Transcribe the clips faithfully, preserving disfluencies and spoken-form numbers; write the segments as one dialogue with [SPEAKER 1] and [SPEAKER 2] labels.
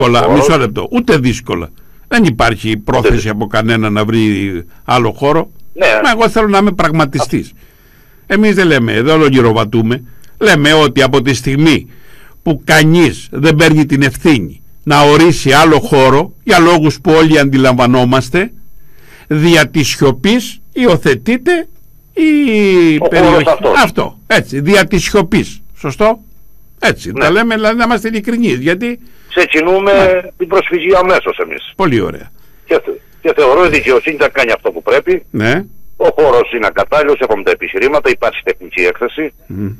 [SPEAKER 1] Πολλά, μισό λεπτό. Ούτε δύσκολα. Δεν υπάρχει πρόθεση από κανένα να βρει άλλο χώρο.
[SPEAKER 2] Ναι.
[SPEAKER 1] Μα εγώ θέλω να είμαι πραγματιστής. Εμείς δεν λέμε, δεν ολογυροβατούμε. Λέμε ότι από τη στιγμή που κανείς δεν παίρνει την ευθύνη να ορίσει άλλο χώρο, για λόγους που όλοι αντιλαμβανόμαστε, δια της σιωπής υιοθετείται η
[SPEAKER 2] ο
[SPEAKER 1] περιοχή.
[SPEAKER 2] Αυτός.
[SPEAKER 1] Αυτό, έτσι, δια της σιωπής. Σωστό. Έτσι,
[SPEAKER 2] Ναι.
[SPEAKER 1] τα λέμε, δηλαδή να είμαστε ειλικρινείς, γιατί...
[SPEAKER 2] Ξεκινούμε
[SPEAKER 1] Ναι.
[SPEAKER 2] την προσφυγή αμέσως εμείς.
[SPEAKER 1] Πολύ ωραία.
[SPEAKER 2] Και, και θεωρώ η δικαιοσύνη θα κάνει αυτό που πρέπει.
[SPEAKER 1] Ναι.
[SPEAKER 2] Ο χώρος είναι ακατάλληλος, έχουμε τα επιχειρήματα, υπάρχει τεχνική έκθεση.
[SPEAKER 1] Mm.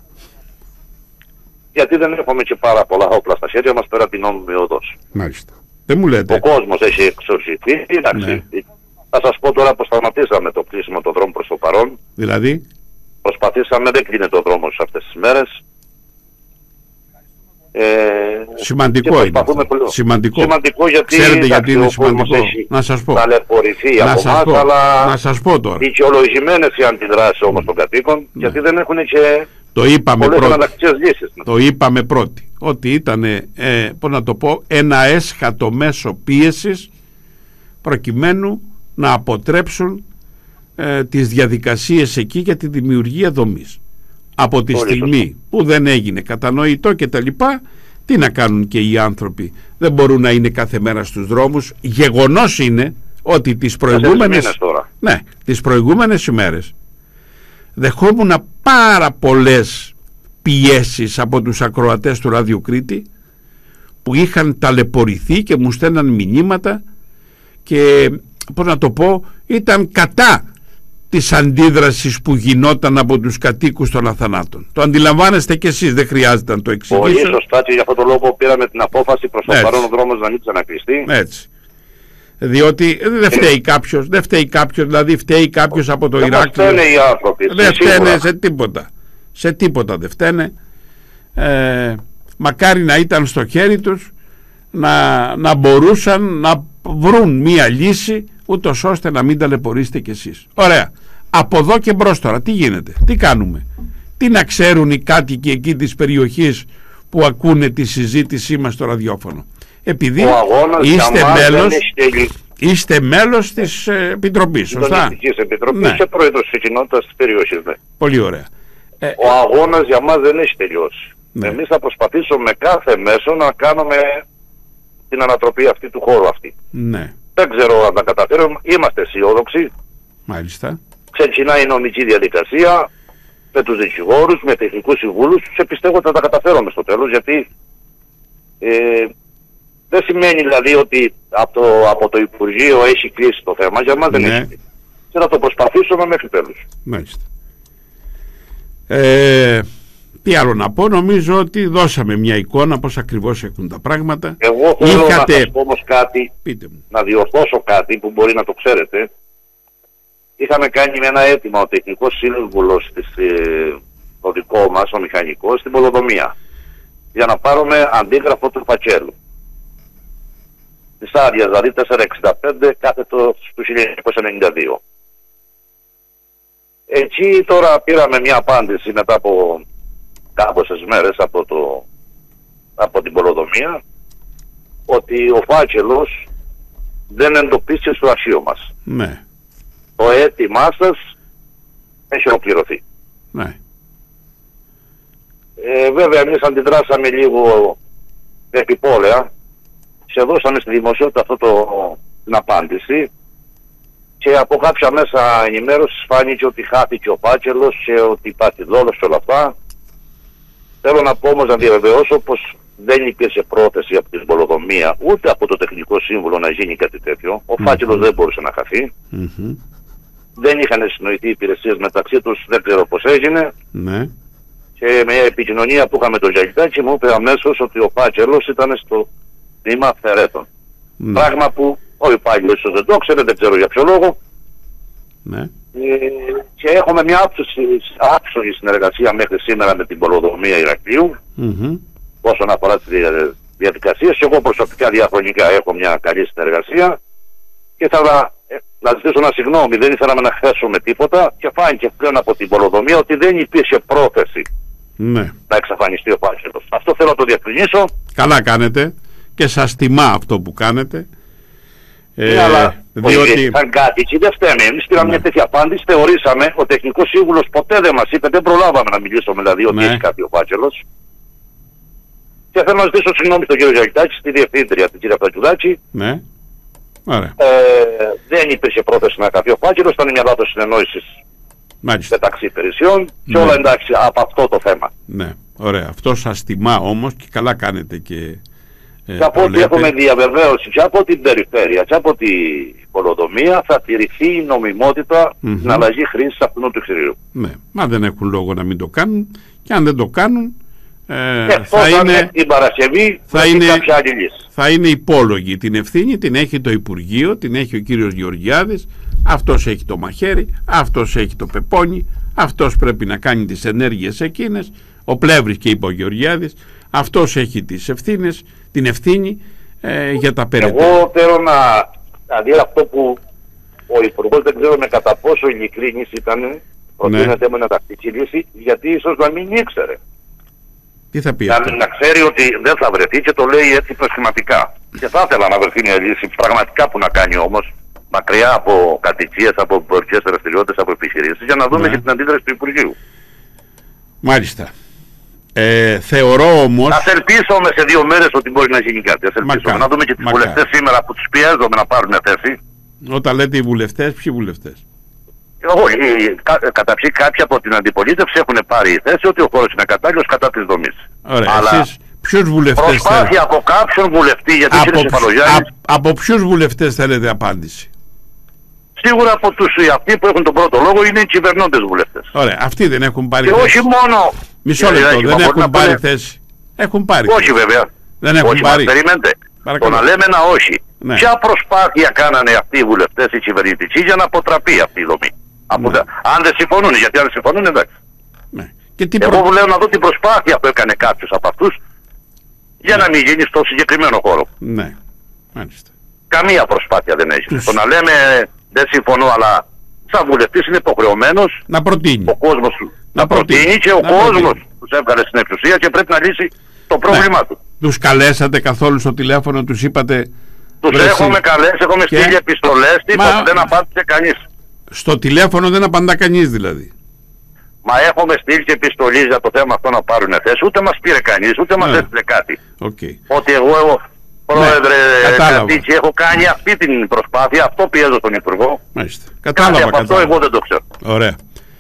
[SPEAKER 2] Γιατί δεν έχουμε και πάρα πολλά όπλα στα χέρια μας πέρα την νόμιμη οδός.
[SPEAKER 1] Μάλιστα. Δεν μου λέτε.
[SPEAKER 2] Ο κόσμος έχει εξορσιθεί. Εντάξει.
[SPEAKER 1] Ναι.
[SPEAKER 2] Θα σας πω τώρα πως σταματήσαμε το κλείσιμο των δρόμων προς το παρόν.
[SPEAKER 1] Δηλαδή.
[SPEAKER 2] Προσπαθήσαμε, δεν κλείνεται ο δρόμος αυτές τις μέρες. Ε,
[SPEAKER 1] Σημαντικό είναι αυτό.
[SPEAKER 2] Πολύ...
[SPEAKER 1] Σημαντικό.
[SPEAKER 2] Σημαντικό γιατί,
[SPEAKER 1] ξέρετε γιατί είναι
[SPEAKER 2] ο
[SPEAKER 1] σημαντικό.
[SPEAKER 2] έχει
[SPEAKER 1] Να σας πω.
[SPEAKER 2] ταλαιπωρηθεί
[SPEAKER 1] Να
[SPEAKER 2] από
[SPEAKER 1] σας
[SPEAKER 2] εμάς,
[SPEAKER 1] πω.
[SPEAKER 2] αλλά
[SPEAKER 1] Να σας πω τώρα.
[SPEAKER 2] δικαιολογημένες οι αντιδράσεις όμως των κατοίκων, γιατί δεν έχουν και
[SPEAKER 1] Το είπαμε
[SPEAKER 2] πολλές
[SPEAKER 1] πρώτοι.
[SPEAKER 2] εναλλακτικές λύσεις.
[SPEAKER 1] Το είπαμε πρώτοι. Ότι ήταν, ε, πώς να το πω, ένα έσχατο μέσο πίεσης προκειμένου να αποτρέψουν ε, τις διαδικασίες εκεί για τη δημιουργία δομής. Από τη
[SPEAKER 2] Πολύ
[SPEAKER 1] στιγμή
[SPEAKER 2] σωστό.
[SPEAKER 1] που δεν έγινε κατανοητό και τα λοιπά, τι να κάνουν και οι άνθρωποι. Δεν μπορούν να είναι κάθε μέρα στους δρόμους. Γεγονός είναι ότι τις προηγούμενες,
[SPEAKER 2] τώρα.
[SPEAKER 1] ναι, τις προηγούμενες ημέρες δεχόμουν πάρα πολλές πιέσεις από τους ακροατές του Ραδιου Κρήτη που είχαν ταλαιπωρηθεί και μου στέλναν μηνύματα και, πώς να το πω, ήταν κατά της αντίδρασης που γινόταν από τους κατοίκους των Αθανάτων. Το αντιλαμβάνεστε κι εσείς, δεν χρειάζεται να το εξηγήσω.
[SPEAKER 2] Πολύ σωστά, και για αυτόν τον λόγο πήραμε την απόφαση προς το παρόν ο δρόμος να μην ξανακλειστεί.
[SPEAKER 1] Έτσι. Διότι δεν φταίει κάποιος, δεν φταίει κάποιος, δηλαδή φταίει κάποιος από το
[SPEAKER 2] δεν
[SPEAKER 1] Ηράκλειο.
[SPEAKER 2] Δεν φταίνε οι άνθρωποι.
[SPEAKER 1] Δεν
[SPEAKER 2] σίγουρα.
[SPEAKER 1] φταίνε σε τίποτα. Σε τίποτα δεν φταίνε. Ε, μακάρι να ήταν στο χέρι τους να, να μπορούσαν να βρουν μία λύση, ούτως ώστε να μην ταλαιπωρήσετε κι εσείς. Ωραία. Από εδώ και μπρος τώρα τι γίνεται, τι κάνουμε, τι να ξέρουν οι κάτοικοι εκεί της περιοχής που ακούνε τη συζήτησή μας στο ραδιόφωνο? Επειδή είστε μέλος, είστε μέλος της ε, Επιτροπής, σωστά?
[SPEAKER 2] Της Επιτροπής,
[SPEAKER 1] Ναι.
[SPEAKER 2] και πρόεδρος της κοινότητας της περιοχής. Ναι.
[SPEAKER 1] Πολύ ωραία. Ε,
[SPEAKER 2] Ο αγώνας για μας δεν έχει τελειώσει.
[SPEAKER 1] Ναι.
[SPEAKER 2] Εμείς θα προσπαθήσουμε με κάθε μέσο να κάνουμε την ανατροπή αυτή του χώρου αυτή.
[SPEAKER 1] ναι,
[SPEAKER 2] Δεν ξέρω αν τα καταφέρουμε. Είμαστε αισιόδοξοι.
[SPEAKER 1] μάλιστα.
[SPEAKER 2] Ξεκινάει η νομική διαδικασία με τους δικηγόρους, με τεχνικούς συμβούλους. Και πιστεύω ότι θα τα καταφέρουμε στο τέλος, γιατί ε, δεν σημαίνει δηλαδή ότι από το, από το Υπουργείο έχει κλείσει το θέμα. Για μας δεν
[SPEAKER 1] Ναι.
[SPEAKER 2] έχει κλείσει. Και θα το προσπαθήσουμε μέχρι τέλους.
[SPEAKER 1] Μάλιστα. Ε, τι άλλο να πω, νομίζω ότι δώσαμε μια εικόνα πώς ακριβώς έχουν τα πράγματα.
[SPEAKER 2] Εγώ θέλω
[SPEAKER 1] Είχατε...
[SPEAKER 2] να σας πω όμως κάτι,
[SPEAKER 1] Πείτε μου.
[SPEAKER 2] να διορθώσω κάτι που μπορεί να το ξέρετε. Είχαμε κάνει ένα αίτημα ο τεχνικός σύμβουλος της, ε, το δικό μας, ο μηχανικός, στην Πολοδομία, για να πάρουμε αντίγραφο του φακέλου. Της άδειας, δηλαδή τετρακόσια εξήντα πέντε κάθετο του χίλια εννιακόσια ενενήντα δύο. Εκεί τώρα πήραμε μια απάντηση μετά από κάμποσες μέρες από, το, από την Πολοδομία, ότι ο φάκελος δεν εντοπίστηκε στο αρχείο μας.
[SPEAKER 1] Ναι,
[SPEAKER 2] Το αίτημά σας έχει ολοκληρωθεί.
[SPEAKER 1] ναι.
[SPEAKER 2] Ε, βέβαια εμείς αντιδράσαμε λίγο επιπόλαια και δώσαμε στη δημοσιότητα αυτό το, την απάντηση, και από κάποια μέσα ενημέρωσης φάνηκε ότι χάθηκε ο φάκελος και ότι υπάρχει δόλος και όλα αυτά. Θέλω να πω όμως, να διαβεβαιώσω πως δεν υπήρχε πρόθεση από την Πολοδομία ούτε από το τεχνικό σύμβουλο να γίνει κάτι τέτοιο. Ο φάκελος mm-hmm. δεν μπορούσε να χαθεί.
[SPEAKER 1] Mm-hmm.
[SPEAKER 2] Δεν είχαν συνοηθεί οι υπηρεσίες μεταξύ τους, δεν ξέρω πώς έγινε.
[SPEAKER 1] Ναι.
[SPEAKER 2] Και με επικοινωνία που είχαμε τον Γιαγιτάκη μου είπε αμέσως ότι ο φάκελος ήταν στο τμήμα Φερέτων.
[SPEAKER 1] Ναι.
[SPEAKER 2] Πράγμα που ο υπάλληλος δεν το ξέρετε, δεν ξέρω για ποιο λόγο.
[SPEAKER 1] Ναι.
[SPEAKER 2] Ε, και έχουμε μια άψογη συνεργασία μέχρι σήμερα με την Πολοδομία Ηρακλείου
[SPEAKER 1] Mm-hmm.
[SPEAKER 2] όσον αφορά τις διαδικασίες, και εγώ προσωπικά διαχρονικά έχω μια καλή συνεργασία, και θα ε, να ζητήσω ένα συγγνώμη, δεν ήθελαμε να χάσουμε τίποτα, και φάνηκε πλέον από την Πολοδομία ότι δεν υπήρχε πρόθεση
[SPEAKER 1] Ναι.
[SPEAKER 2] να εξαφανιστεί ο φάκελος. Αυτό θέλω να το διευκρινίσω.
[SPEAKER 1] Καλά κάνετε. και σας τιμά αυτό που κάνετε.
[SPEAKER 2] Ναι, ε, αλλά διότι... σαν κάτοικοι δεν φταίνε. Εμείς πήραμε ναι. μια τέτοια απάντηση, θεωρήσαμε, ο τεχνικός σύμβουλος ποτέ δεν μας είπε, δεν προλάβαμε να μιλήσουμε δηλαδή ότι ναι. έχει κάτι ο φάκελος. Και θέλω να ζητήσω συγγνώμη στον κύριο Γιαγιτάκη, στη διευθύντρια, την κυρία Πρατζουδάκη.
[SPEAKER 1] Ναι. Ωραία.
[SPEAKER 2] Ε, δεν υπήρχε πρόθεση να καθεί ο φάκελος, ήταν μια λάθος συνεννόησης μεταξύ υπηρεσιών και ναι. όλα εντάξει από αυτό το θέμα.
[SPEAKER 1] Ναι, ωραία. Αυτό σας τιμά όμως και καλά κάνετε και...
[SPEAKER 2] Ε, και από ό,τι έχουμε διαβεβαίωση και από την περιφέρεια και από την Πολοδομία θα τηρηθεί η νομιμότητα mm-hmm. στην αλλαγή χρήσης αυτού του κτηρίου.
[SPEAKER 1] Ναι, μα δεν έχουν λόγο να μην το κάνουν και αν δεν το κάνουν ε,
[SPEAKER 2] ε, θα είναι την Παρασκευή θα είναι κάποια άλλη λύση.
[SPEAKER 1] Θα είναι υπόλογη. Την ευθύνη την έχει το Υπουργείο, την έχει ο κύριος Γεωργιάδης, αυτός έχει το μαχαίρι, αυτός έχει το πεπόνι, αυτός πρέπει να κάνει τις ενέργειες εκείνες, ο Πλεύρης και είπε ο Γεωργιάδης, αυτός έχει τις ευθύνες, την ευθύνη ε, για τα περαιτέρω.
[SPEAKER 2] Εγώ θέλω να, δηλαδή αυτό που ο Υπουργός δεν ξέρω με κατά πόσο ειλικρινής ήταν, προτείνεται ναι. με ένα τακτική λύση, γιατί ίσως να μην ήξερε.
[SPEAKER 1] Τι θα πει
[SPEAKER 2] να,
[SPEAKER 1] αυτό?
[SPEAKER 2] να ξέρει ότι δεν θα βρεθεί και το λέει έτσι προσχηματικά. Και θα ήθελα να βρεθεί μια λύση πραγματικά που να κάνει όμως, μακριά από κατοικίες, από εμπορικές δραστηριότητες, από επιχειρήσεις, για να δούμε ναι. και την αντίδραση του Υπουργείου.
[SPEAKER 1] Μάλιστα. Ε, θεωρώ όμως...
[SPEAKER 2] Ας ελπίσουμε σε δύο μέρες ότι μπορεί να γίνει κάτι. Ας ελπίσουμε. Να δούμε και τους μακάρι. βουλευτές σήμερα που τους πιέζομαι να πάρουν θέση.
[SPEAKER 1] Όταν λέτε οι βουλευτές, ποιοι βουλευτές?
[SPEAKER 2] Όχι, κα, καταρχήν κάποιοι από την αντιπολίτευση έχουν πάρει θέση ότι ο χώρος είναι κατάλληλος κατά της δομής.
[SPEAKER 1] Ωραία,
[SPEAKER 2] αλλά
[SPEAKER 1] εσείς ποιους βουλευτές
[SPEAKER 2] προσπάθεια
[SPEAKER 1] θέλετε?
[SPEAKER 2] από κάποιον βουλευτή, γιατί
[SPEAKER 1] από,
[SPEAKER 2] κύριε Κεφαλογιάννη...
[SPEAKER 1] Α, από ποιους βουλευτές θέλετε απάντηση?
[SPEAKER 2] Σίγουρα από τους αυτοί που έχουν τον πρώτο λόγο είναι οι κυβερνώντες βουλευτές.
[SPEAKER 1] Ωραία, αυτοί δεν έχουν πάρει
[SPEAKER 2] και
[SPEAKER 1] θέση.
[SPEAKER 2] όχι μόνο...
[SPEAKER 1] Μισό λεπτό, δεν έχουν πάρει θέση. Έχουν πάρει
[SPEAKER 2] όχι
[SPEAKER 1] θέση.
[SPEAKER 2] βέβαια.
[SPEAKER 1] Δεν έχουν
[SPEAKER 2] όχι,
[SPEAKER 1] πάρει.
[SPEAKER 2] Περιμένετε. Το να λέμε ένα όχι. Ναι. Ποια προσπάθεια κάνανε αυτοί οι βουλευτές, οι κυβερνητικοί, για να αποτραπεί αυτή η δομή? Ναι. Τα... Αν δεν συμφωνούν, γιατί αν συμφωνούν εντάξει.
[SPEAKER 1] Ναι. Και τι
[SPEAKER 2] Εγώ
[SPEAKER 1] προ...
[SPEAKER 2] λέω να δω την προσπάθεια που έκανε κάποιος από αυτούς για ναι. να μην γίνει στο συγκεκριμένο χώρο.
[SPEAKER 1] Ναι, μάλιστα.
[SPEAKER 2] Καμία προσπάθεια δεν έχει.
[SPEAKER 1] Τους...
[SPEAKER 2] Το να λέμε δεν συμφωνώ, αλλά σαν βουλευτής είναι υποχρεωμένος
[SPEAKER 1] να προτείνει.
[SPEAKER 2] Ο κόσμος του.
[SPEAKER 1] Να,
[SPEAKER 2] να προτείνει, προτείνει και ο
[SPEAKER 1] να
[SPEAKER 2] κόσμος
[SPEAKER 1] προτείνει.
[SPEAKER 2] τους έβγαλε στην εξουσία και πρέπει να λύσει το πρόβλημά ναι. του.
[SPEAKER 1] Τους καλέσατε καθόλου στο τηλέφωνο, τους είπατε?
[SPEAKER 2] Τους βρέσει... έχουμε καλέσει, έχουμε και... στείλει επιστολές, τίποτα, Μα... δεν απάντησε κανείς.
[SPEAKER 1] Στο τηλέφωνο δεν απαντά κανείς δηλαδή?
[SPEAKER 2] Μα έχουμε στείλει και επιστολή για το θέμα αυτό να πάρουν θέση, ούτε μας πήρε κανείς, ούτε ναι. μας έστειλε κάτι.
[SPEAKER 1] Okay.
[SPEAKER 2] Ότι εγώ, εγώ πρόεδρε, ναι, Κατήτσι, έχω κάνει αυτή την προσπάθεια, αυτό πιέζω τον Υπουργό.
[SPEAKER 1] Μάλιστα. Κατάλαβα,
[SPEAKER 2] κάτι από
[SPEAKER 1] κατάλαβα.
[SPEAKER 2] αυτό εγώ δεν το ξέρω.
[SPEAKER 1] Ωραία.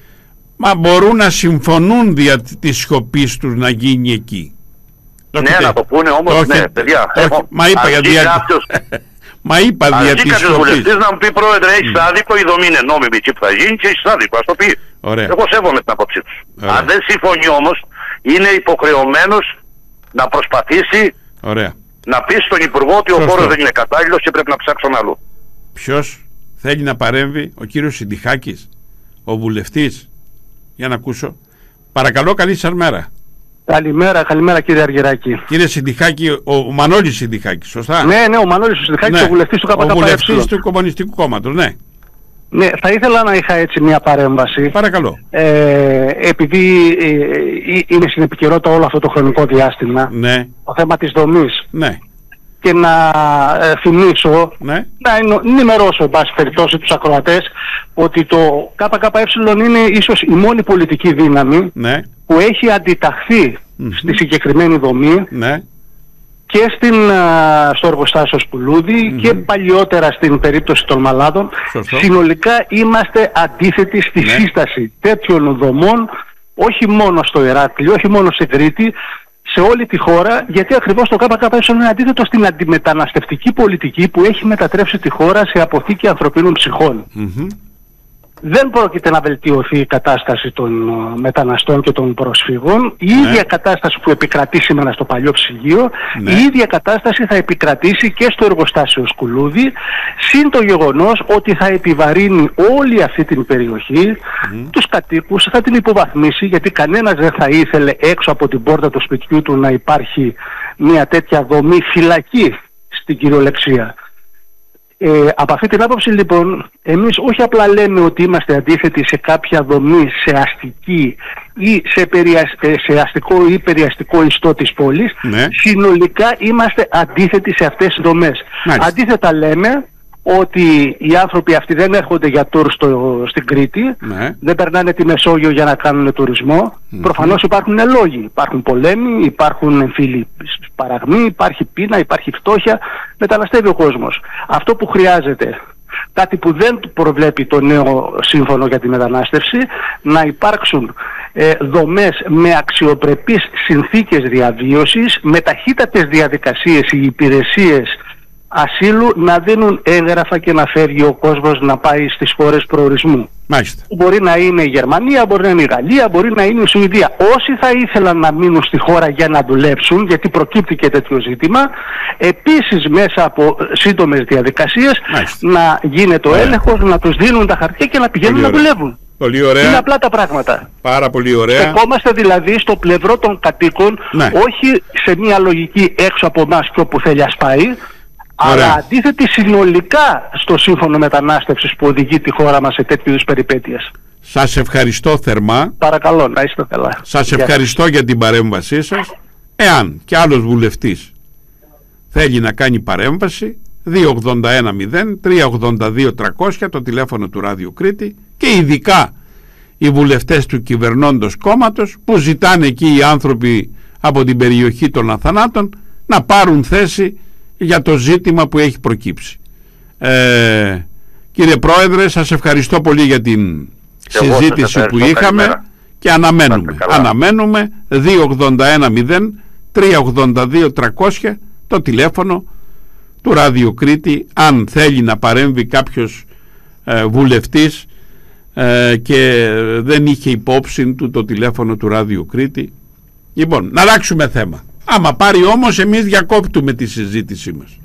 [SPEAKER 1] Μα μπορούν να συμφωνούν δια της σιωπής τους να γίνει εκεί?
[SPEAKER 2] Το ναι, έχετε... να το πούνε όμως, το ναι, έχετε... παιδιά.
[SPEAKER 1] Το έχω... Μα είπα για δια... κάποιος... Μα είπα δια της σιωπής.
[SPEAKER 2] Βουλευτής να μου πει, πρόεδρε, έχεις mm. άδικο, η δομή είναι νόμιμη και που θα γίνει και έχεις άδικο, ας το πει.
[SPEAKER 1] Ωραία.
[SPEAKER 2] Εγώ σέβομαι την άποψή τους. Ωραία. Αν δεν συμφωνεί όμως, είναι υποχρεωμένος να προσπαθήσει
[SPEAKER 1] Ωραία.
[SPEAKER 2] να πει στον Υπουργό ότι Σωστό. ο χώρος δεν είναι κατάλληλος και πρέπει να ψάξουν αλλού.
[SPEAKER 1] Ποιος θέλει να παρέμβει? Ο κύριος Συντιχάκης, ο βουλευτής. Για να ακούσω. Παρακαλώ, καλή σας μέρα.
[SPEAKER 3] Καλημέρα, καλημέρα κύριε Αργυράκη.
[SPEAKER 1] Κύριε Συντιχάκη, ο, ο Μανώλης Συντιχάκης, σωστά?
[SPEAKER 3] Ναι, ναι, ο Μανώλης Συντιχάκης, ναι. ο βουλευτής του ΚΚΕ.
[SPEAKER 1] Ο βουλευτής του Κομμουνιστικού Κόμματος, ναι.
[SPEAKER 3] Ναι, θα ήθελα να είχα έτσι μια παρέμβαση.
[SPEAKER 1] Παρακαλώ.
[SPEAKER 3] Ε, επειδή ε, ε, είναι στην επικαιρότητα όλο αυτό το χρονικό διάστημα,
[SPEAKER 1] ναι.
[SPEAKER 3] το θέμα της δομής.
[SPEAKER 1] Ναι.
[SPEAKER 3] Και να ε, θυμίσω,
[SPEAKER 1] ναι.
[SPEAKER 3] να ενημερώσω εν πάση περιπτώσει τους ακροατές ότι το ΚΚΕ είναι ίσως η μόνη πολιτική δύναμη
[SPEAKER 1] ναι.
[SPEAKER 3] που έχει αντιταχθεί mm-hmm. στη συγκεκριμένη δομή
[SPEAKER 1] ναι.
[SPEAKER 3] και στην, στο εργοστάσιο Σπουλούδη mm-hmm. και παλιότερα στην περίπτωση των Μαλάδων.
[SPEAKER 1] Σωστό.
[SPEAKER 3] Συνολικά είμαστε αντίθετοι στη ναι. σύσταση τέτοιων δομών, όχι μόνο στο Ηράκλειο, όχι μόνο στην Κρήτη, σε όλη τη χώρα, γιατί ακριβώς το ΚΚΕ είναι αντίθετο στην αντιμεταναστευτική πολιτική που έχει μετατρέψει τη χώρα σε αποθήκη ανθρωπίνων ψυχών. Mm-hmm. Δεν πρόκειται να βελτιωθεί η κατάσταση των μεταναστών και των προσφύγων. Η ναι. ίδια κατάσταση που επικρατεί σήμερα στο παλιό ψυγείο, ναι. η ίδια κατάσταση θα επικρατήσει και στο εργοστάσιο Σκουλούδη, συν το γεγονός ότι θα επιβαρύνει όλη αυτή την περιοχή, mm. τους κατοίκους, θα την υποβαθμίσει, γιατί κανένας δεν θα ήθελε έξω από την πόρτα του σπιτιού του να υπάρχει μια τέτοια δομή φυλακή στην κυριολεξία. Ε, από αυτή την άποψη λοιπόν, εμείς όχι απλά λέμε ότι είμαστε αντίθετοι σε κάποια δομή, σε αστική ή σε, περια... σε αστικό ή περιαστικό ιστό της πόλης,
[SPEAKER 1] ναι. συνολικά
[SPEAKER 3] είμαστε αντίθετοι σε αυτές τις δομές.
[SPEAKER 1] Μάλιστα.
[SPEAKER 3] Αντίθετα λέμε ότι οι άνθρωποι αυτοί δεν έρχονται για τουρ στο, στην Κρήτη,
[SPEAKER 1] ναι.
[SPEAKER 3] δεν περνάνε τη Μεσόγειο για να κάνουν τουρισμό. Mm-hmm. Προφανώς υπάρχουν λόγοι. Υπάρχουν πολέμοι, υπάρχουν εμφύλοι παραγμοί, υπάρχει πείνα, υπάρχει φτώχεια. Μεταναστεύει ο κόσμος. Αυτό που χρειάζεται, κάτι που δεν προβλέπει το νέο σύμφωνο για τη μετανάστευση, να υπάρξουν ε, δομές με αξιοπρεπείς συνθήκες διαβίωσης, με ταχύτατες διαδικασίες, οι υπηρεσίες ασύλου να δίνουν έγγραφα και να φεύγει ο κόσμος να πάει στις χώρες προορισμού.
[SPEAKER 1] Μάλιστα.
[SPEAKER 3] Μπορεί να είναι η Γερμανία, μπορεί να είναι η Γαλλία, μπορεί να είναι η Σουηδία. Όσοι θα ήθελαν να μείνουν στη χώρα για να δουλέψουν, γιατί προκύπτει και τέτοιο ζήτημα, επίσης μέσα από σύντομες διαδικασίες, μάλιστα, να γίνεται ο έλεγχος, να τους δίνουν τα χαρτιά και να πηγαίνουν να δουλεύουν.
[SPEAKER 1] Πολύ ωραία.
[SPEAKER 3] Είναι απλά τα πράγματα.
[SPEAKER 1] Πάρα πολύ ωραία.
[SPEAKER 3] Στεκόμαστε δηλαδή στο πλευρό των κατοίκων, ναι, όχι σε μια λογική έξω από εμάς και όπου θέλει ας πάει, αλλά αντίθετη συνολικά στο σύμφωνο μετανάστευσης που οδηγεί τη χώρα μας σε τέτοιου είδους περιπέτειες.
[SPEAKER 1] Σας ευχαριστώ θερμά.
[SPEAKER 3] Παρακαλώ, να είστε καλά.
[SPEAKER 1] Σας ευχαριστώ για την παρέμβασή σας. Εάν και άλλος βουλευτής θέλει να κάνει παρέμβαση, δύο ογδόντα ένα μηδέν τρία ογδόντα δύο τριακόσια το τηλέφωνο του Ράδιο Κρήτη, και ειδικά οι βουλευτές του κυβερνώντος κόμματος που ζητάνε εκεί οι άνθρωποι από την περιοχή των Αθανάτων να πάρουν θέση για το ζήτημα που έχει προκύψει. Ε, κύριε Πρόεδρε, σας ευχαριστώ πολύ για την και συζήτηση που είχαμε, καλημέρα. Και αναμένουμε, αναμένουμε δύο ογδόντα ένα μηδέν τρία ογδόντα δύο τριακόσια το τηλέφωνο του Ράδιο Κρήτη, αν θέλει να παρέμβει κάποιος ε, βουλευτής ε, και δεν είχε υπόψη του το τηλέφωνο του Ράδιο Κρήτη. Λοιπόν, να αλλάξουμε θέμα. Άμα πάρει όμως, εμείς διακόπτουμε τη συζήτησή μας.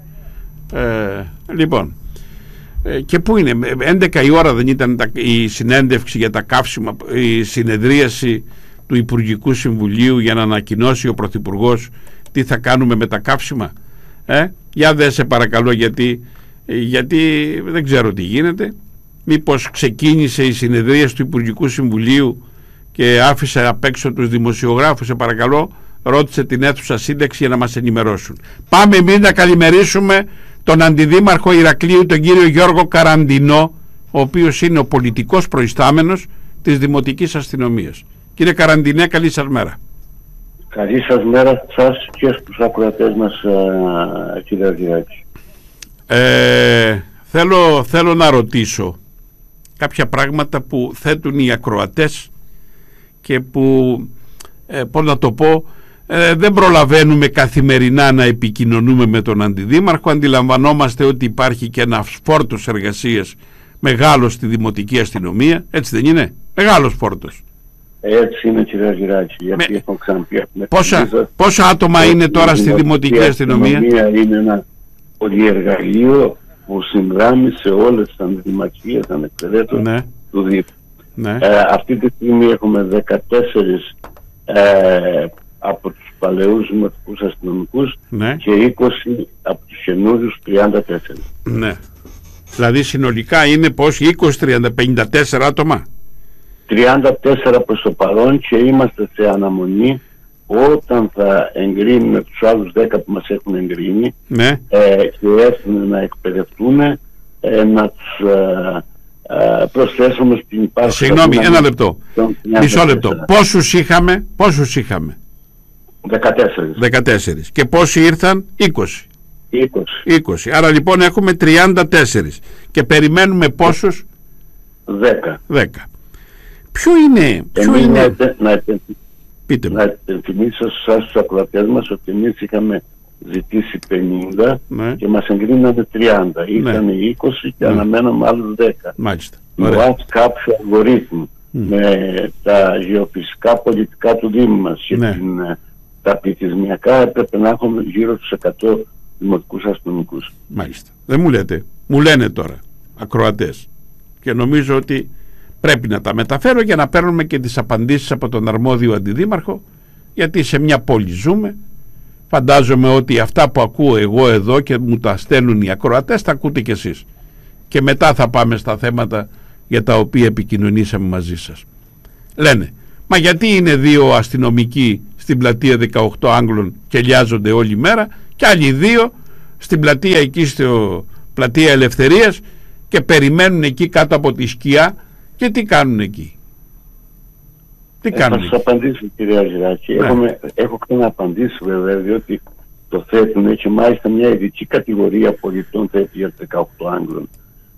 [SPEAKER 1] Ε, λοιπόν, ε, και πού είναι, έντεκα η ώρα δεν ήταν τα, η συνέντευξη για τα καύσιμα, η συνεδρίαση του Υπουργικού Συμβουλίου για να ανακοινώσει ο Πρωθυπουργός τι θα κάνουμε με τα καύσιμα. Ε, για δε σε παρακαλώ, γιατί, γιατί δεν ξέρω τι γίνεται. Μήπως ξεκίνησε η συνεδρίαση του Υπουργικού Συμβουλίου και άφησε απ' έξω τους δημοσιογράφους? Σε παρακαλώ, ρώτησε την αίθουσα σύνταξη για να μας ενημερώσουν. Πάμε εμείς να καλημερίσουμε τον Αντιδήμαρχο Ηρακλείου, τον κύριο Γιώργο Καραντινό, ο οποίος είναι ο πολιτικός προϊστάμενος της Δημοτικής Αστυνομίας. Κύριε Καραντινέ, καλή σας μέρα.
[SPEAKER 4] Καλή σας μέρα σας και στους ακροατές μας, κύριε Αργυράκη.
[SPEAKER 1] Ε, θέλω, θέλω να ρωτήσω κάποια πράγματα που θέτουν οι ακροατές και που, ε, πώς να το πω, ε, δεν προλαβαίνουμε καθημερινά να επικοινωνούμε με τον Αντιδήμαρχο. Αντιλαμβανόμαστε ότι υπάρχει και ένας φόρτος εργασίας μεγάλος στη Δημοτική Αστυνομία, έτσι δεν είναι? Μεγάλος φόρτος.
[SPEAKER 4] Έτσι είναι, κύριε Αργυράκη, γιατί με... έχω ξαναπεί.
[SPEAKER 1] Πόσα, πόσα άτομα είναι τώρα στη Δημοτική Αστυνομία?
[SPEAKER 4] Η αστυνομία είναι ένα πολυεργαλείο που συνδράμει σε όλες τις αντιδημαρχίες ανεξαιρέτως, ναι, του Δήμου. Ναι. Ε, αυτή τη στιγμή έχουμε δεκατέσσερις ε, από τους παλαιούς δημοτικούς αστυνομικούς, ναι, και είκοσι από τους καινούριους τριάντα τέσσερα.
[SPEAKER 1] Ναι. Δηλαδή συνολικά είναι πώς, είκοσι, τριάντα, πενήντα τέσσερα άτομα?
[SPEAKER 4] τριάντα τέσσερα προς το παρόν, και είμαστε σε αναμονή όταν θα εγκρίνουμε τους άλλους δέκα που μας έχουν εγκρίνει, ναι, ε, και έρθουν να εκπαιδευτούν, ε, να τους ε, ε, προσθέσουμε στην υπάρχουσα.
[SPEAKER 1] Συγγνώμη, ένα λεπτό, μισό λεπτό. Πόσους είχαμε, πόσους είχαμε?
[SPEAKER 4] δεκατέσσερα.
[SPEAKER 1] δεκατέσσερα. Και πόσοι ήρθαν? είκοσι.
[SPEAKER 4] είκοσι.
[SPEAKER 1] είκοσι. Άρα λοιπόν έχουμε τριάντα τέσσερα και περιμένουμε πόσους?
[SPEAKER 4] δέκα.
[SPEAKER 1] δέκα. Ποιο είναι, ποιο
[SPEAKER 4] εμείς
[SPEAKER 1] είναι...
[SPEAKER 4] Να, να,
[SPEAKER 1] Πείτε
[SPEAKER 4] να υπενθυμίσω σας τους ακροατές μας ότι εμείς είχαμε ζητήσει πενήντα, ναι, και μας εγκρίνανε τριάντα. Ήρθαν, ναι, είκοσι και, ναι, αναμέναμε άλλους δέκα.
[SPEAKER 1] Μάλιστα.
[SPEAKER 4] Βάσει κάποιο αλγορίθμου, mm. με τα γεωφυσικά πολιτικά του Δήμου μας και, ναι, την, τα πληθυσμιακά, έπρεπε να έχουμε γύρω στους εκατό δημοτικούς αστυνομικούς.
[SPEAKER 1] Μάλιστα. Δεν μου λέτε, μου λένε τώρα ακροατές, και νομίζω ότι πρέπει να τα μεταφέρω για να παίρνουμε και τις απαντήσεις από τον αρμόδιο αντιδήμαρχο, γιατί σε μια πόλη ζούμε. Φαντάζομαι ότι αυτά που ακούω εγώ εδώ και μου τα στέλνουν οι ακροατές τα ακούτε κι εσείς, και μετά θα πάμε στα θέματα για τα οποία επικοινωνήσαμε μαζί σας. Λένε, Μα γιατί είναι δύο αστυνομικοί στην πλατεία δεκαοκτώ Άγγλων και λιάζονται όλη μέρα και άλλοι δύο στην πλατεία εκεί στο πλατεία Ελευθερίας και περιμένουν εκεί κάτω από τη σκιά και τι κάνουν εκεί? Τι
[SPEAKER 4] ε,
[SPEAKER 1] κάνουν
[SPEAKER 4] θα σας απαντήσω, κυρία Ζηράκη. Ναι. Έχουμε, έχω ξανααπαντήσει βέβαια, διότι το θέτουν, έχει μάλιστα μια ειδική κατηγορία πολιτών θέτει για δεκαοκτώ Άγγλων.